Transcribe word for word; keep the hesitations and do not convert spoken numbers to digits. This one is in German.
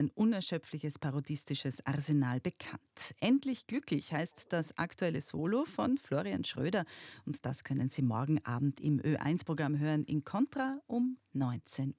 ein unerschöpfliches parodistisches Arsenal bekannt. Endlich glücklich heißt das aktuelle Solo von Florian Schröder. Und das können Sie morgen Abend im Ö eins Programm hören in Contra um neunzehn Uhr.